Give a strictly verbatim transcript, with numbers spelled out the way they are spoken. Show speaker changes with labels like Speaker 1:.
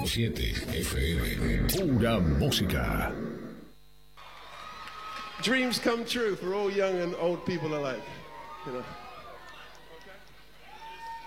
Speaker 1: siete F M. Pura música.
Speaker 2: Dreams come true for all young and old people alike, you know.